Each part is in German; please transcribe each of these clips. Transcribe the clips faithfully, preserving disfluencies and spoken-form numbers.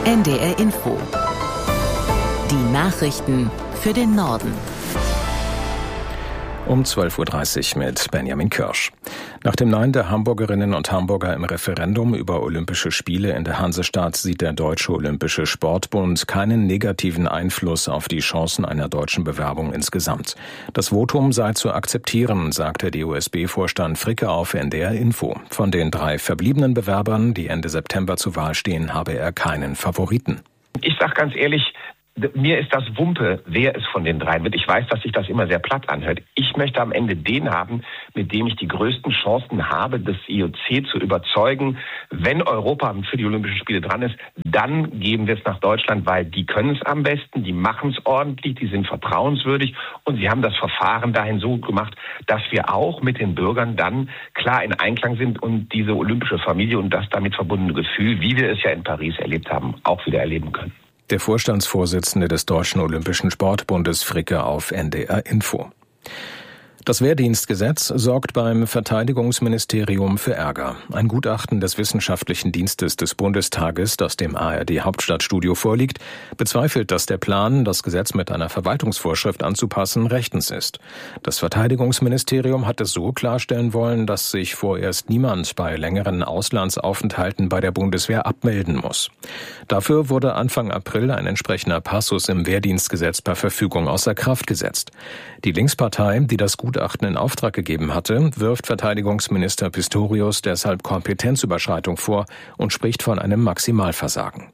N D R Info. Die Nachrichten für den Norden. Um zwölf Uhr dreißig mit Benjamin Kirsch. Nach dem Nein der Hamburgerinnen und Hamburger im Referendum über Olympische Spiele in der Hansestadt sieht der Deutsche Olympische Sportbund keinen negativen Einfluss auf die Chancen einer deutschen Bewerbung insgesamt. Das Votum sei zu akzeptieren, sagte D O S B-Vorstand Fricke auf N D R Info. Von den drei verbliebenen Bewerbern, die Ende September zur Wahl stehen, habe er keinen Favoriten. Ich sag ganz ehrlich, mir ist das Wumpe, wer es von den dreien wird. Ich weiß, dass sich das immer sehr platt anhört. Ich möchte am Ende den haben, mit dem ich die größten Chancen habe, das I O C zu überzeugen. Wenn Europa für die Olympischen Spiele dran ist, dann geben wir es nach Deutschland, weil die können es am besten, die machen es ordentlich, die sind vertrauenswürdig und sie haben das Verfahren dahin so gut gemacht, dass wir auch mit den Bürgern dann klar in Einklang sind und diese olympische Familie und das damit verbundene Gefühl, wie wir es ja in Paris erlebt haben, auch wieder erleben können. Der Vorstandsvorsitzende des Deutschen Olympischen Sportbundes Fricke auf N D R Info. Das Wehrdienstgesetz sorgt beim Verteidigungsministerium für Ärger. Ein Gutachten des Wissenschaftlichen Dienstes des Bundestages, das dem A R D-Hauptstadtstudio vorliegt, bezweifelt, dass der Plan, das Gesetz mit einer Verwaltungsvorschrift anzupassen, rechtens ist. Das Verteidigungsministerium hat es so klarstellen wollen, dass sich vorerst niemand bei längeren Auslandsaufenthalten bei der Bundeswehr abmelden muss. Dafür wurde Anfang April ein entsprechender Passus im Wehrdienstgesetz per Verfügung außer Kraft gesetzt. Die Linkspartei, die das Gutachten in Auftrag gegeben hatte, wirft Verteidigungsminister Pistorius deshalb Kompetenzüberschreitung vor und spricht von einem Maximalversagen.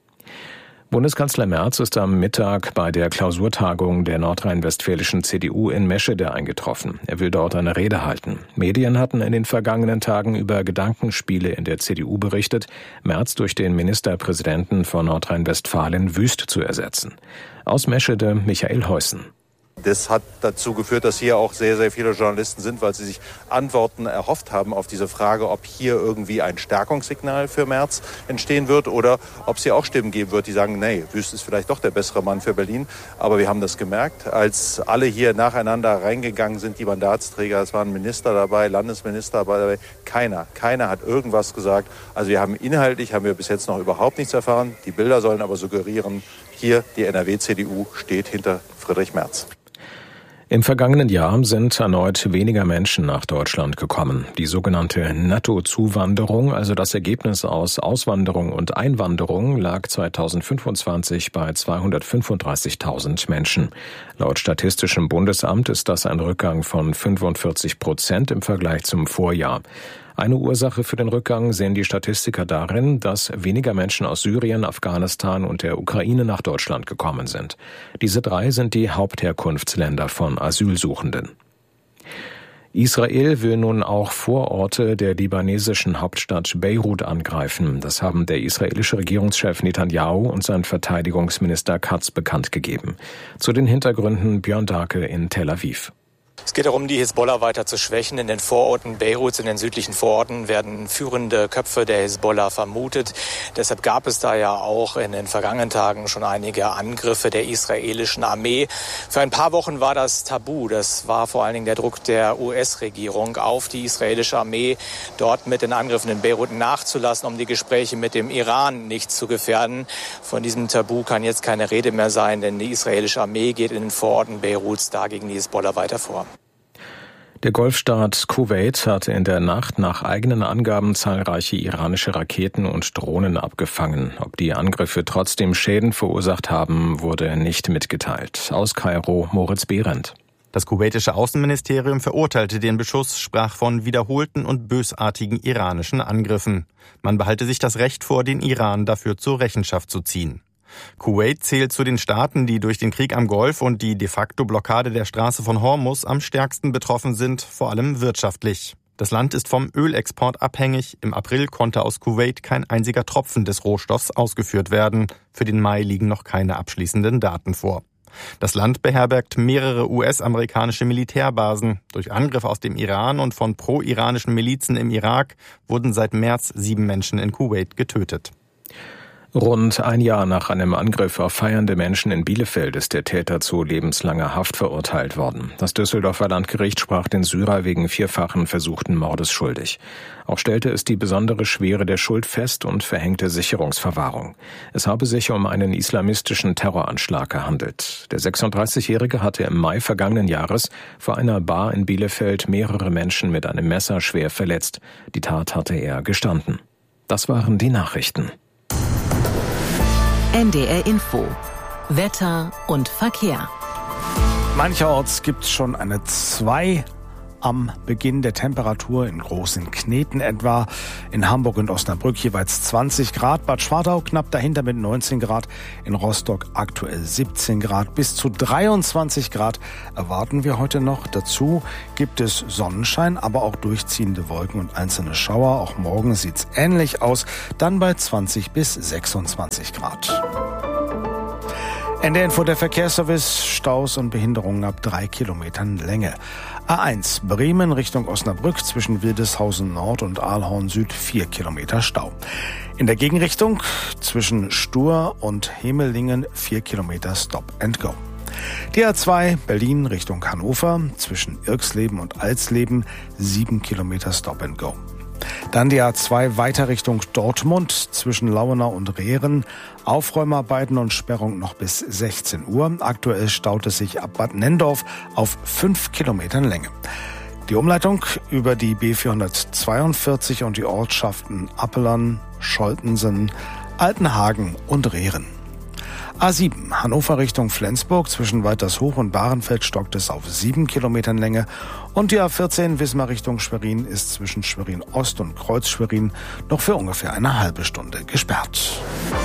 Bundeskanzler Merz ist am Mittag bei der Klausurtagung der nordrhein-westfälischen C D U in Meschede eingetroffen. Er will dort eine Rede halten. Medien hatten in den vergangenen Tagen über Gedankenspiele in der C D U berichtet, Merz durch den Ministerpräsidenten von Nordrhein-Westfalen Wüst zu ersetzen. Aus Meschede Michael Heussen. Das hat dazu geführt, dass hier auch sehr, sehr viele Journalisten sind, weil sie sich Antworten erhofft haben auf diese Frage, ob hier irgendwie ein Stärkungssignal für Merz entstehen wird oder ob es hier auch Stimmen geben wird, die sagen, nee, Wüst ist vielleicht doch der bessere Mann für Berlin. Aber wir haben das gemerkt, als alle hier nacheinander reingegangen sind, die Mandatsträger, es waren Minister dabei, Landesminister dabei, keiner, keiner hat irgendwas gesagt. Also wir haben inhaltlich, haben wir bis jetzt noch überhaupt nichts erfahren. Die Bilder sollen aber suggerieren, hier die N R W-C D U steht hinter Friedrich Merz. Im vergangenen Jahr sind erneut weniger Menschen nach Deutschland gekommen. Die sogenannte Nettozuwanderung, also das Ergebnis aus Auswanderung und Einwanderung, lag zweitausendfünfundzwanzig bei zweihundertfünfunddreißigtausend Menschen. Laut Statistischem Bundesamt ist das ein Rückgang von fünfundvierzig Prozent im Vergleich zum Vorjahr. Eine Ursache für den Rückgang sehen die Statistiker darin, dass weniger Menschen aus Syrien, Afghanistan und der Ukraine nach Deutschland gekommen sind. Diese drei sind die Hauptherkunftsländer von Asylsuchenden. Israel will nun auch Vororte der libanesischen Hauptstadt Beirut angreifen. Das haben der israelische Regierungschef Netanyahu und sein Verteidigungsminister Katz bekannt gegeben. Zu den Hintergründen Björn Dake in Tel Aviv. Es geht darum, die Hisbollah weiter zu schwächen. In den Vororten Beiruts, in den südlichen Vororten werden führende Köpfe der Hisbollah vermutet. Deshalb gab es da ja auch in den vergangenen Tagen schon einige Angriffe der israelischen Armee. Für ein paar Wochen war das tabu. Das war vor allen Dingen der Druck der U S-Regierung auf die israelische Armee, dort mit den Angriffen in Beirut nachzulassen, um die Gespräche mit dem Iran nicht zu gefährden. Von diesem Tabu kann jetzt keine Rede mehr sein, denn die israelische Armee geht in den Vororten Beiruts da gegen die Hisbollah weiter vor. Der Golfstaat Kuwait hat in der Nacht nach eigenen Angaben zahlreiche iranische Raketen und Drohnen abgefangen. Ob die Angriffe trotzdem Schäden verursacht haben, wurde nicht mitgeteilt. Aus Kairo Moritz Behrendt. Das kuwaitische Außenministerium verurteilte den Beschuss, sprach von wiederholten und bösartigen iranischen Angriffen. Man behalte sich das Recht vor, den Iran dafür zur Rechenschaft zu ziehen. Kuwait zählt zu den Staaten, die durch den Krieg am Golf und die de facto Blockade der Straße von Hormuz am stärksten betroffen sind, vor allem wirtschaftlich. Das Land ist vom Ölexport abhängig. Im April konnte aus Kuwait kein einziger Tropfen des Rohstoffs ausgeführt werden. Für den Mai liegen noch keine abschließenden Daten vor. Das Land beherbergt mehrere U S-amerikanische Militärbasen. Durch Angriffe aus dem Iran und von pro-iranischen Milizen im Irak wurden seit März sieben Menschen in Kuwait getötet. Rund ein Jahr nach einem Angriff auf feiernde Menschen in Bielefeld ist der Täter zu lebenslanger Haft verurteilt worden. Das Düsseldorfer Landgericht sprach den Syrer wegen vierfachen versuchten Mordes schuldig. Auch stellte es die besondere Schwere der Schuld fest und verhängte Sicherungsverwahrung. Es habe sich um einen islamistischen Terroranschlag gehandelt. Der sechsunddreißigjährige hatte im Mai vergangenen Jahres vor einer Bar in Bielefeld mehrere Menschen mit einem Messer schwer verletzt. Die Tat hatte er gestanden. Das waren die Nachrichten. N D R Info. Wetter und Verkehr. Mancherorts gibt es schon eine zwei am Beginn der Temperatur, in großen Kneten etwa. In Hamburg und Osnabrück jeweils zwanzig Grad, Bad Schwartau knapp dahinter mit neunzehn Grad, in Rostock aktuell siebzehn Grad, bis zu dreiundzwanzig Grad erwarten wir heute noch. Dazu gibt es Sonnenschein, aber auch durchziehende Wolken und einzelne Schauer. Auch morgen sieht's ähnlich aus, dann bei zwanzig bis sechsundzwanzig Grad. N D R Info, der Verkehrsservice, Staus und Behinderungen ab drei Kilometern Länge. A eins, Bremen Richtung Osnabrück zwischen Wildeshausen Nord und Aalhorn Süd, vier Kilometer Stau. In der Gegenrichtung zwischen Stur und Hemelingen, vier Kilometer Stop and Go. Die A zwei, Berlin Richtung Hannover zwischen Irxleben und Alsleben, sieben Kilometer Stop and Go. Dann die A zwei weiter Richtung Dortmund zwischen Lauenau und Rehren. Aufräumarbeiten und Sperrung noch bis sechzehn Uhr. Aktuell staut es sich ab Bad Nendorf auf fünf Kilometern Länge. Die Umleitung über die B vierhundertzweiundvierzig und die Ortschaften Appelern, Scholtensen, Altenhagen und Rehren. A sieben, Hannover Richtung Flensburg zwischen Waltershoch und Bahrenfeld stockt es auf sieben Kilometern Länge. Und die A vierzehn Wismar Richtung Schwerin ist zwischen Schwerin Ost und Kreuz Schwerin noch für ungefähr eine halbe Stunde gesperrt.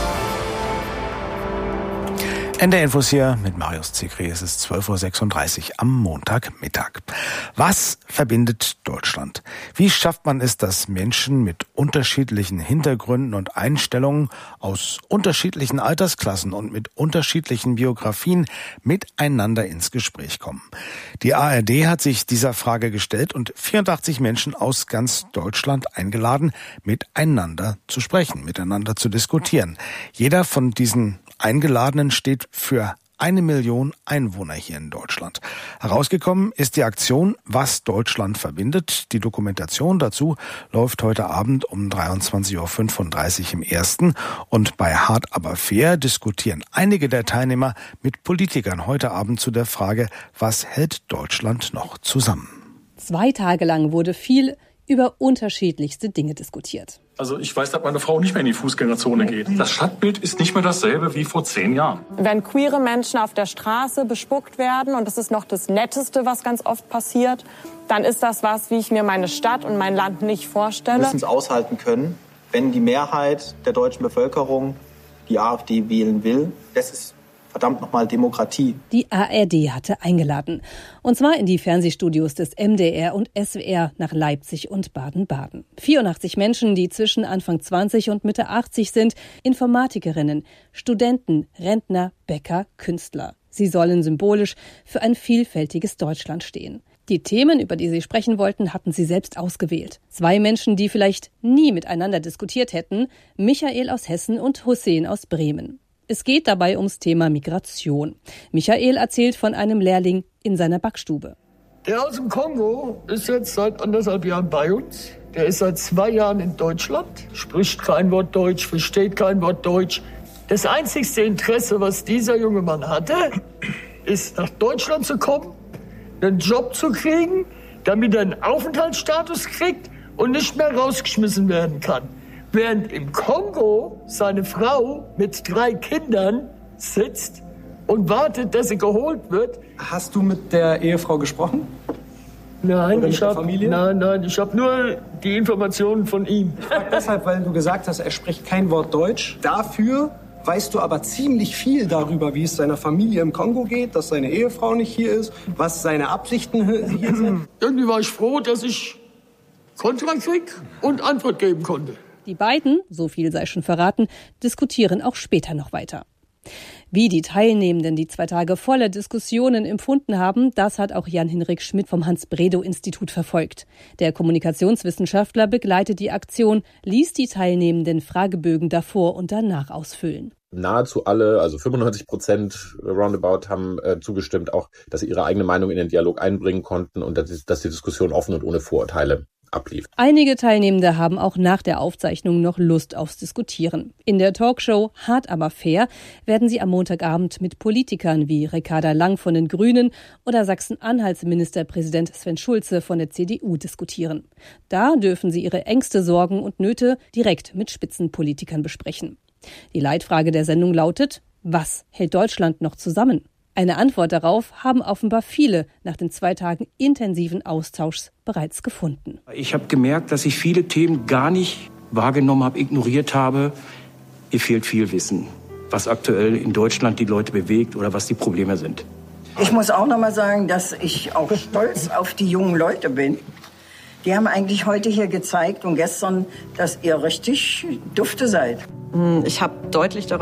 N D R Infos hier mit Marius Zikri. Es ist zwölf Uhr sechsunddreißig am Montagmittag. Was verbindet Deutschland? Wie schafft man es, dass Menschen mit unterschiedlichen Hintergründen und Einstellungen aus unterschiedlichen Altersklassen und mit unterschiedlichen Biografien miteinander ins Gespräch kommen? Die A R D hat sich dieser Frage gestellt und vierundachtzig Menschen aus ganz Deutschland eingeladen, miteinander zu sprechen, miteinander zu diskutieren. Jeder von diesen Eingeladenen steht für eine Million Einwohner hier in Deutschland. Herausgekommen ist die Aktion Was Deutschland verbindet. Die Dokumentation dazu läuft heute Abend um dreiundzwanzig Uhr fünfunddreißig im Ersten. Und bei Hart aber fair diskutieren einige der Teilnehmer mit Politikern heute Abend zu der Frage, was hält Deutschland noch zusammen? Zwei Tage lang wurde viel über unterschiedlichste Dinge diskutiert. Also ich weiß, dass meine Frau nicht mehr in die Fußgängerzone geht. Das Stadtbild ist nicht mehr dasselbe wie vor zehn Jahren. Wenn queere Menschen auf der Straße bespuckt werden, und das ist noch das Netteste, was ganz oft passiert, dann ist das was, wie ich mir meine Stadt und mein Land nicht vorstelle. Wir müssen es aushalten können, wenn die Mehrheit der deutschen Bevölkerung die AfD wählen will. Das ist verdammt nochmal Demokratie. Die A R D hatte eingeladen. Und zwar in die Fernsehstudios des M D R und S W R nach Leipzig und Baden-Baden. vierundachtzig Menschen, die zwischen Anfang zwanzig und Mitte achtzig sind. Informatikerinnen, Studenten, Rentner, Bäcker, Künstler. Sie sollen symbolisch für ein vielfältiges Deutschland stehen. Die Themen, über die sie sprechen wollten, hatten sie selbst ausgewählt. Zwei Menschen, die vielleicht nie miteinander diskutiert hätten. Michael aus Hessen und Hussein aus Bremen. Es geht dabei ums Thema Migration. Michael erzählt von einem Lehrling in seiner Backstube. Der aus dem Kongo ist jetzt seit anderthalb Jahren bei uns. Der ist seit zwei Jahren in Deutschland, spricht kein Wort Deutsch, versteht kein Wort Deutsch. Das einzigste Interesse, was dieser junge Mann hatte, ist nach Deutschland zu kommen, einen Job zu kriegen, damit er einen Aufenthaltsstatus kriegt und nicht mehr rausgeschmissen werden kann. Während im Kongo seine Frau mit drei Kindern sitzt und wartet, dass sie geholt wird. Hast du mit der Ehefrau gesprochen? Nein, Oder ich mit der hab, Familie? nein, nein, ich habe nur die Informationen von ihm. Ich frage deshalb, weil du gesagt hast, er spricht kein Wort Deutsch. Dafür weißt du aber ziemlich viel darüber, wie es seiner Familie im Kongo geht, dass seine Ehefrau nicht hier ist, was seine Absichten hier sind. Irgendwie war ich froh, dass ich Kontra krieg und Antwort geben konnte. Die beiden, so viel sei schon verraten, diskutieren auch später noch weiter. Wie die Teilnehmenden die zwei Tage voller Diskussionen empfunden haben, das hat auch Jan-Hinrik Schmidt vom Hans-Bredow-Institut verfolgt. Der Kommunikationswissenschaftler begleitet die Aktion, ließ die Teilnehmenden Fragebögen davor und danach ausfüllen. Nahezu alle, also fünfundneunzig Prozent roundabout, haben äh, zugestimmt, auch, dass sie ihre eigene Meinung in den Dialog einbringen konnten und dass, dass die Diskussion offen und ohne Vorurteile ablief. Einige Teilnehmende haben auch nach der Aufzeichnung noch Lust aufs Diskutieren. In der Talkshow Hart aber fair werden sie am Montagabend mit Politikern wie Ricarda Lang von den Grünen oder Sachsen-Anhalts Ministerpräsident Sven Schulze von der C D U diskutieren. Da dürfen sie ihre Ängste, Sorgen und Nöte direkt mit Spitzenpolitikern besprechen. Die Leitfrage der Sendung lautet: Was hält Deutschland noch zusammen? Eine Antwort darauf haben offenbar viele nach den zwei Tagen intensiven Austauschs bereits gefunden. Ich habe gemerkt, dass ich viele Themen gar nicht wahrgenommen habe, ignoriert habe. Mir fehlt viel Wissen, was aktuell in Deutschland die Leute bewegt oder was die Probleme sind. Ich muss auch noch mal sagen, dass ich auch stolz auf die jungen Leute bin. Die haben eigentlich heute hier gezeigt und gestern, dass ihr richtig dufte seid. Ich habe deutlich darauf